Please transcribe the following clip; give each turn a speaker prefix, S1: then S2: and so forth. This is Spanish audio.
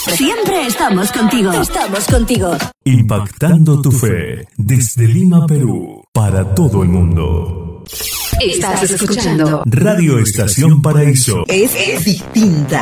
S1: Siempre estamos contigo. Estamos contigo.
S2: Impactando tu fe desde Lima, Perú, para todo el mundo.
S1: Estás escuchando
S2: Radio Estación Paraíso.
S3: Es distinta.